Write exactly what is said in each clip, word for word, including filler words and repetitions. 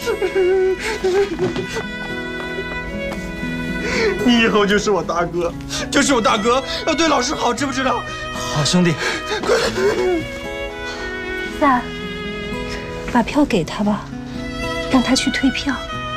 你以后就是我大哥，就是我大哥，要对老师好，知不知道？ 好兄弟， 三，把票给他吧，让他去退票。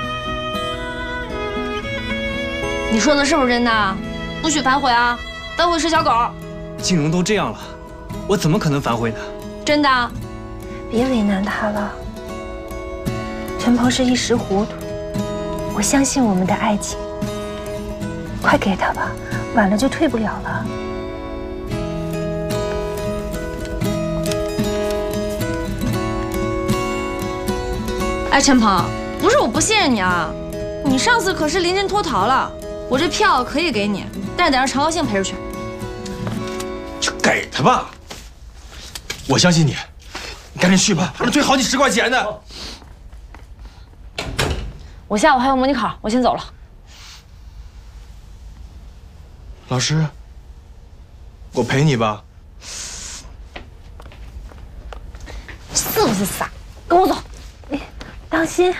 你说的是不是真的？不许反悔啊！反悔是小狗。 静蓉都这样了，我怎么可能反悔呢？ 真的。 别为难他了。陈鹏是一时糊涂，我相信我们的爱情。快给他吧，晚了就退不了了。 哎，陈鹏，不是我不信任你啊，你上次可是临阵脱逃了。我这票可以给你，但是得让常高兴陪着去。 就给他吧，我相信你，你赶紧去吧，还能退好几十块钱呢。 我下午还有模拟考，我先走了。 老师，我陪你吧。 是不是傻？跟我走。 你当心。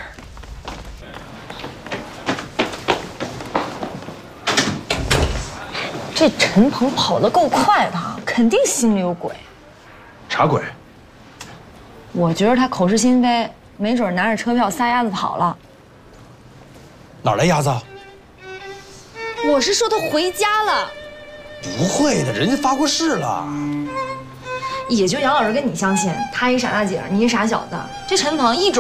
这陈鹏跑得够快的，肯定心里有鬼。 啥鬼？ 我觉得他口是心非，没准拿着车票撒丫子跑了。 哪来鸭子？ 我是说他回家了。 不会的，人家发过誓了。 也就杨老师跟你相信，他一傻大姐，你一傻小子。这陈鹏一准。